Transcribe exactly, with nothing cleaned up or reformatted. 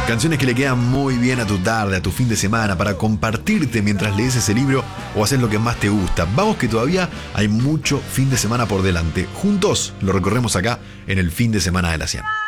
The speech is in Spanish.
Canciones que le quedan muy bien a tu tarde, a tu fin de semana, para compartirte mientras lees ese libro o haces lo que más te gusta. Vamos que todavía hay mucho fin de semana por delante. Juntos lo recorremos acá en el fin de semana de la cien.